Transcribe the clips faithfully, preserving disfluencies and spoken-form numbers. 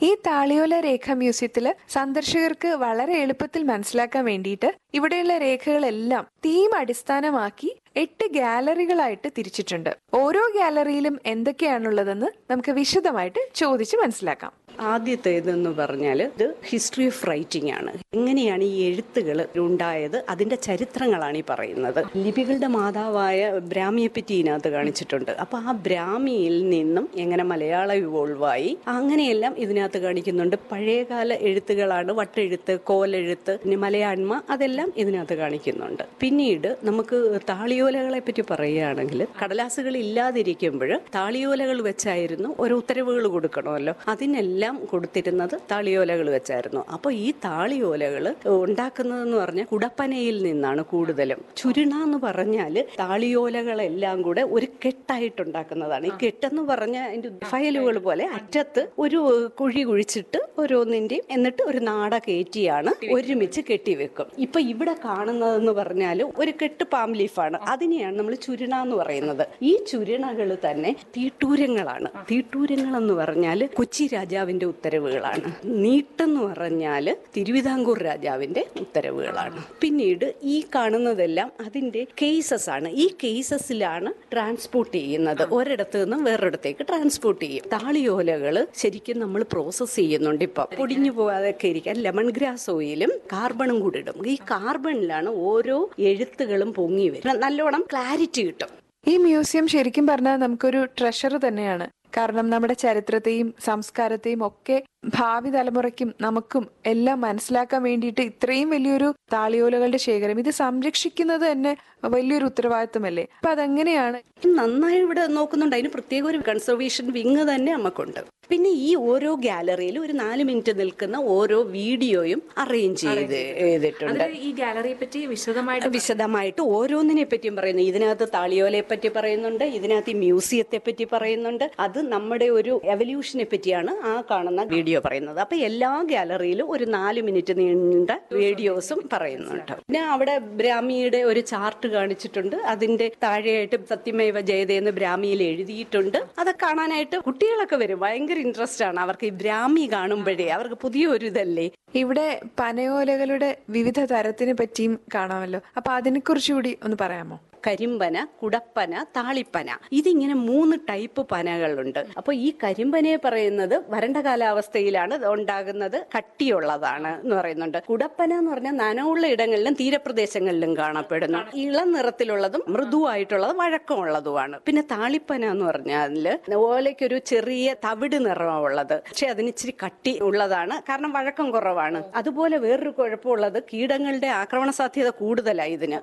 ഈ താളിയോല രേഖ മ്യൂസിയത്തില് സന്ദർശകർക്ക് വളരെ എളുപ്പത്തിൽ മനസ്സിലാക്കാൻ വേണ്ടിയിട്ട് ഇവിടെയുള്ള രേഖകളെല്ലാം തീം അടിസ്ഥാനമാക്കി എട്ട് ഗാലറികളായിട്ട് തിരിച്ചിട്ടുണ്ട്. ഓരോ ഗാലറിയിലും എന്തൊക്കെയാണുള്ളതെന്ന് നമുക്ക് വിശദമായിട്ട് ചോദിച്ച് മനസ്സിലാക്കാം. ആദ്യത്തേതെന്ന് പറഞ്ഞാൽ ഇത് ഹിസ്റ്ററി ഓഫ് റൈറ്റിംഗ് ആണ്. എങ്ങനെയാണ് ഈ എഴുത്തുകൾ ഉണ്ടായത്, അതിന്റെ ചരിത്രങ്ങളാണ് ഈ പറയുന്നത്. ലിപികളുടെ മാതാവായ ബ്രാഹ്മിയെ പറ്റി ഇതിനകത്ത് കാണിച്ചിട്ടുണ്ട്. അപ്പൊ ആ ബ്രാഹ്മിയിൽ നിന്നും എങ്ങനെ മലയാളം ഇവോൾവായി അങ്ങനെയെല്ലാം ഇതിനകത്ത് കാണിക്കുന്നുണ്ട്. പഴയകാല എഴുത്തുകളാണ്, വട്ടെഴുത്ത്, കോലെഴുത്ത്, പിന്നെ മലയാണ്മ, അതെല്ലാം ഇതിനകത്ത് കാണിക്കുന്നുണ്ട്. പിന്നീട് നമുക്ക് താളിയോലകളെ പറ്റി പറയുകയാണെങ്കിൽ കടലാസുകൾ ഇല്ലാതിരിക്കുമ്പോൾ താളിയോലകൾ വെച്ചായിരുന്നു ഓരോ ഉത്തരവുകൾ കൊടുക്കണമല്ലോ, അതിനെല്ലാം കൊടുത്തിരുന്നത് താളിയോലകൾ വെച്ചായിരുന്നു. അപ്പൊ ഈ താളിയോലകൾ ഉണ്ടാക്കുന്നതെന്ന് പറഞ്ഞാൽ കുടപ്പനയിൽ നിന്നാണ് കൂടുതലും. ചുരുണ എന്ന് പറഞ്ഞാൽ താളിയോലകളെല്ലാം കൂടെ ഒരു കെട്ടായിട്ടുണ്ടാക്കുന്നതാണ്. ഈ കെട്ടെന്ന് പറഞ്ഞാൽ അതിന്റെ ഫയലുകൾ പോലെ അറ്റത്ത് ഒരു കുഴി കുഴിച്ചിട്ട് ഓരോന്നിന്റെയും എന്നിട്ട് ഒരു നാട കയറ്റിയാണ് ഒരുമിച്ച് കെട്ടിവെക്കും. ഇപ്പൊ ഇവിടെ കാണുന്നതെന്ന് പറഞ്ഞാൽ ഒരു കെട്ട് പാം ലീഫാണ്, അതിനെയാണ് നമ്മൾ ചുരുണ എന്ന് പറയുന്നത്. ഈ ചുരുണകൾ തന്നെ തീട്ടൂരങ്ങളാണ്. തീട്ടൂരങ്ങൾ എന്ന് പറഞ്ഞാൽ കൊച്ചി രാജാവിന്റെ ഉത്തരവുകളാണ്. നീട്ടെന്ന് പറഞ്ഞാൽ തിരുവിതാംകൂർ രാജാവിന്റെ ഉത്തരവുകളാണ്. പിന്നീട് ഈ കാണുന്നതെല്ലാം അതിന്റെ കേസസ് ആണ്. ഈ കേസസിലാണ് ട്രാൻസ്പോർട്ട് ചെയ്യുന്നത്. ഒരിടത്ത് നിന്നും വേറൊരിടത്തേക്ക് ട്രാൻസ്പോർട്ട് ചെയ്യും. താളിയോലകൾ ശരിക്കും നമ്മൾ പ്രോസസ് ചെയ്യുന്നുണ്ട്. ഇപ്പം പൊടിഞ്ഞു പോകാതൊക്കെ ഇരിക്കാൻ ലെമൺ ഗ്രാസ് ഓയിലും കാർബണും കൂടി ഇടും. ഈ കാർബണിലാണ് ഓരോ എഴുത്തുകളും പൊങ്ങി വരും, നല്ലോണം ക്ലാരിറ്റി കിട്ടും. ഈ മ്യൂസിയം ശരിക്കും പറഞ്ഞാൽ നമുക്കൊരു ട്രഷർ തന്നെയാണ്. കാരണം നമ്മുടെ ചരിത്രത്തെയും സംസ്കാരത്തെയും ഒക്കെ ഭാവി തലമുറയ്ക്കും നമുക്കും എല്ലാം മനസ്സിലാക്കാൻ വേണ്ടിയിട്ട് ഇത്രയും വലിയൊരു താളിയോലകളുടെ ശേഖരം ഇത് സംരക്ഷിക്കുന്നത് തന്നെ വലിയൊരു ഉത്തരവാദിത്വമല്ലേ? അപ്പൊ അതെങ്ങനെയാണ്? നന്നായി ഇവിടെ നോക്കുന്നുണ്ട്. അതിന് പ്രത്യേക ഒരു കൺസർവേഷൻ വിങ് തന്നെ നമുക്കുണ്ട്. പിന്നെ ഈ ഓരോ ഗാലറിയിലും ഒരു നാല് മിനിറ്റ് നിൽക്കുന്ന ഓരോ വീഡിയോയും അറേഞ്ച് ചെയ്ത് ചെയ്തിട്ടുണ്ട്. ഈ ഗാലറിയെ പറ്റി വിശദമായിട്ട് വിശദമായിട്ട് ഓരോന്നിനെ പറ്റിയും പറയുന്നു. ഇതിനകത്ത് താളിയോലയെ പറ്റി പറയുന്നുണ്ട്, ഇതിനകത്ത് ഈ മ്യൂസിയത്തെ പറ്റി പറയുന്നുണ്ട്. അത് നമ്മുടെ ഒരു എവല്യൂഷനെ പറ്റിയാണ് ആ കാണുന്ന വീഡിയോ പറയുന്നത്. അപ്പൊ എല്ലാ ഗാലറിയിലും ഒരു നാല് മിനിറ്റ് നീണ്ട വീഡിയോസും പറയുന്നുണ്ട്. പിന്നെ അവിടെ ബ്രാഹ്മിയുടെ ഒരു ചാർട്ട് കാണിച്ചിട്ടുണ്ട്. അതിന്റെ താഴെയായിട്ട് സത്യമേവ ജയതേ എന്ന് ബ്രാഹ്മിയിൽ എഴുതിയിട്ടുണ്ട്. അത് കാണാനായിട്ട് കുട്ടികളൊക്കെ വരും. ഭയങ്കര ഇൻട്രസ്റ്റ് ആണ് അവർക്ക്. ഈ ബ്രാഹ്മി കാണുമ്പോഴേ അവർക്ക് പുതിയൊരു ഇതല്ലേ. ഇവിടെ പനയോലകളുടെ വിവിധ തരത്തിനെ പറ്റിയും കാണാമല്ലോ. അപ്പൊ അതിനെ കുറിച്ചുകൂടി ഒന്ന് പറയാമോ? കരിമ്പന, കുടപ്പന, താളിപ്പന, ഇതിങ്ങനെ മൂന്ന് ടൈപ്പ് പനകളുണ്ട്. അപ്പൊ ഈ കരിമ്പനയെ പറയുന്നത് വരണ്ട കാലാവസ്ഥയിലാണ് ഉണ്ടാകുന്നത്, കട്ടിയുള്ളതാണ് എന്ന് പറയുന്നുണ്ട്. കുടപ്പന എന്ന് പറഞ്ഞാൽ നനവുള്ള ഇടങ്ങളിലും തീരപ്രദേശങ്ങളിലും കാണപ്പെടുന്നു. ഇളം നിറത്തിലുള്ളതും മൃദുവായിട്ടുള്ളതും വഴക്കമുള്ളതുമാണ്. പിന്നെ താളിപ്പന എന്ന് പറഞ്ഞാല് ഓലയ്ക്കൊരു ചെറിയ തവിട് നിറമുള്ളത്, പക്ഷെ അതിന് ഇച്ചിരി കട്ടി ഉള്ളതാണ്, കാരണം വഴക്കം കുറവാണ്. അതുപോലെ വേറൊരു കുഴപ്പമുള്ളത് കീടങ്ങളുടെ ആക്രമണ സാധ്യത കൂടുതലായി ഇതിന്,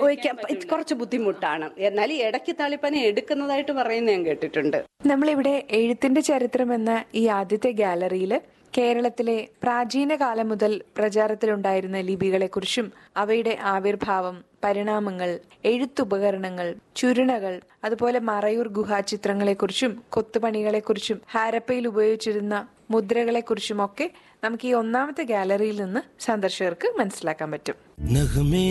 കുറച്ച് ബുദ്ധിമുട്ടാണ്. എന്നാൽ ഈ ഇടയ്ക്ക് താളിപ്പന എടുക്കുന്നതായിട്ട് പറയുന്നത് ഞാൻ കേട്ടിട്ടുണ്ട്. നമ്മളിവിടെ എഴുത്തിന്റെ ചരിത്രം എന്ന ഈ ആദ്യത്തെ ഗാലറിയിൽ കേരളത്തിലെ പ്രാചീന കാലം മുതൽ പ്രചാരത്തിലുണ്ടായിരുന്ന ലിപികളെ കുറിച്ചും അവയുടെ ആവിർഭാവം, പരിണാമങ്ങൾ, എഴുത്തുപകരണങ്ങൾ, ചുരുണകൾ, അതുപോലെ മറയൂർ ഗുഹാചിത്രങ്ങളെ കുറിച്ചും കൊത്തുപണികളെ കുറിച്ചും ഹാരപ്പയിൽ ഉപയോഗിച്ചിരുന്ന മുദ്രകളെ കുറിച്ചും ഒക്കെ നമുക്ക് ഈ ഒന്നാമത്തെ ഗാലറിയിൽ നിന്ന് സന്ദർശകർക്ക് മനസ്സിലാക്കാൻ പറ്റും.